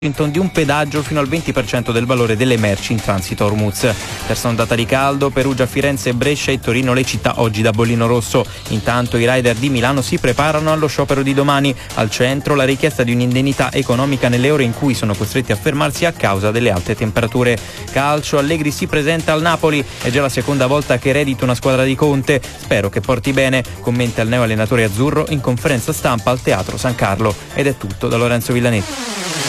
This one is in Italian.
di un pedaggio fino al 20% del valore delle merci in transito a Ormuz. Terza ondata di caldo, Perugia, Firenze, Brescia e Torino le città oggi da bollino rosso. Intanto i rider di Milano si preparano allo sciopero di domani. Al centro la richiesta di un'indennità economica nelle ore in cui sono costretti a fermarsi a causa delle alte temperature. Calcio, Allegri si presenta al Napoli, è già la seconda volta che eredita una squadra di Conte. Spero che porti bene, commenta il neo allenatore azzurro in conferenza stampa al Teatro San Carlo. Ed è tutto da Lorenzo Villanetti.